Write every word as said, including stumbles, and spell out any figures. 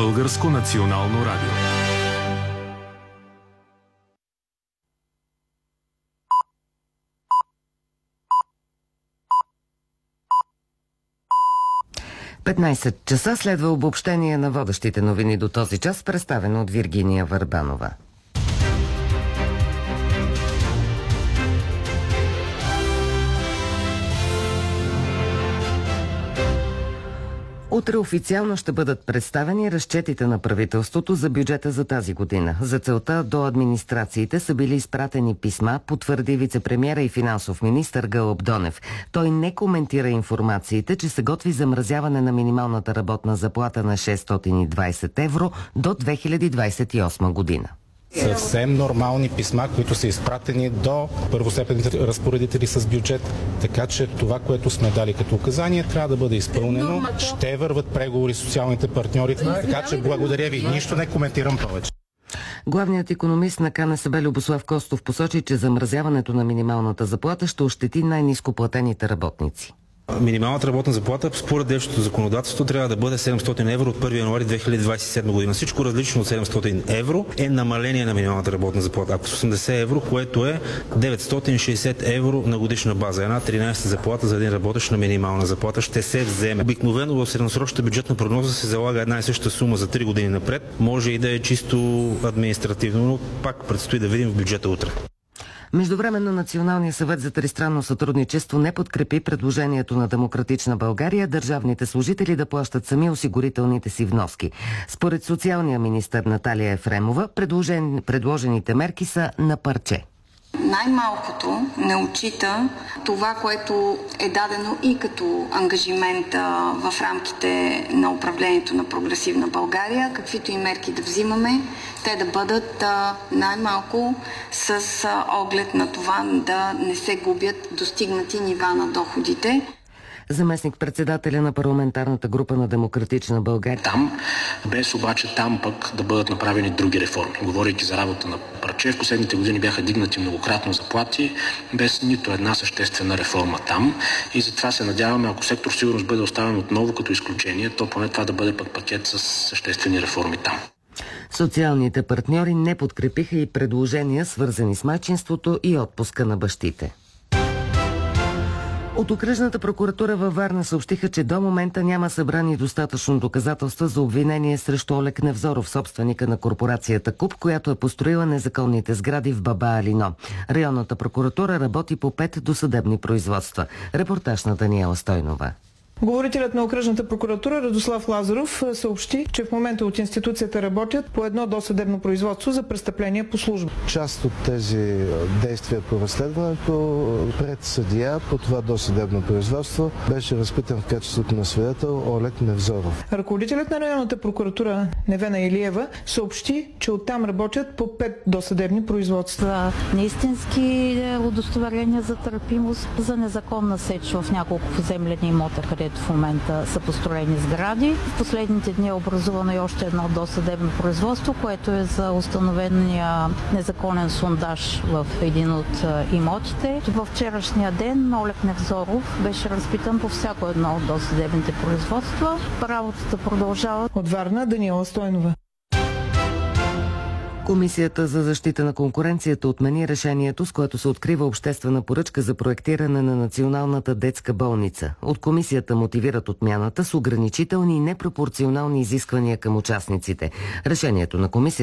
Българско национално радио. петнайсет часа следва обобщение на водещите новини до този час, представено от Виргиния Върбанова. Утре официално ще бъдат представени разчетите на правителството за бюджета за тази година. За целта до администрациите са били изпратени писма, потвърди вицепремиера и финансов министър Гълъб Донев. Той не коментира информациите, че се готви замразяване на минималната работна заплата на шестстотин и двайсет евро до две хиляди двайсет и осма година. Съвсем нормални писма, които са изпратени до първостепенните разпоредители с бюджет. Така че това, което сме дали като указание, трябва да бъде изпълнено. Ще върват преговори с социалните партньори. Така че благодаря ви. Нищо не коментирам повече. Главният икономист на КНСБ Любослав Костов посочи, че замразяването на минималната заплата ще ощети най-ниско платените работници. Минималната работна заплата според действащото законодателство трябва да бъде седемстотин евро от първи януари две хиляди двайсет и седма година. Всичко различно от седемстотин евро е намаление на минималната работна заплата. Ако с осемдесет евро, което е деветстотин и шейсет евро на годишна база. Една тринайсета заплата за един работещ на минимална заплата ще се вземе. Обикновено в средносрочната бюджетна прогноза се залага една и съща сума за три години напред. Може и да е чисто административно, но пак предстои да видим в бюджета утре. Междувременно Националният съвет за тристранно сътрудничество не подкрепи предложението на Демократична България държавните служители да плащат сами осигурителните си вноски. Според социалния министър Наталия Ефремова, предложен... предложените мерки са на парче. Най-малкото не отчита това, което е дадено и като ангажимент а, в рамките на управлението на Прогресивна България, каквито и мерки да взимаме, те да бъдат а, най-малко с а, оглед на това да не се губят достигнати нива на доходите. Заместник-председателя на парламентарната група на Демократична България. Там, без обаче там пък да бъдат направени други реформи. Говорейки за работа на парче, в последните години бяха дигнати многократно заплати, без нито една съществена реформа там. И затова се надяваме, ако сектор сигурност бъде оставен отново като изключение, то поне това да бъде пък пакет с съществени реформи там. Социалните партньори не подкрепиха и предложения, свързани с майчинството и отпуска на бащите. От окръжната прокуратура във Варна съобщиха, че до момента няма събрани достатъчно доказателства за обвинение срещу Олег Невзоров, собственика на корпорацията КУП, която е построила незаконните сгради в Баба Алино. Районната прокуратура работи по пет досъдебни производства. Репортаж на Даниела Стойнова. Говорителят на окръжната прокуратура Радослав Лазаров съобщи, че в момента от институцията работят по едно досъдебно производство за престъпление по служба. Част от тези действия по разследването пред съдия по това досъдебно производство беше разпитан в качеството на свидетел Олег Невзоров. Ръководителят на районната прокуратура Невена Илиева съобщи, че оттам работят по пет досъдебни производства. Неистински удостоверения за търпимост, за незаконна сеч в няколко поземлени имота, където в момента са построени сгради. В последните дни е образувано и още едно досъдебно производство, което е за установения незаконен сондаж в един от имотите. Във вчерашния ден Олег Невзоров беше разпитан по всяко едно от досъдебните производства. Работата продължава. От Варна Даниела Стойнова. Комисията за защита на конкуренцията отмени решението, с което се открива обществена поръчка за проектиране на Националната детска болница. От комисията мотивират отмяната с ограничителни и непропорционални изисквания към участниците. Решението на комисията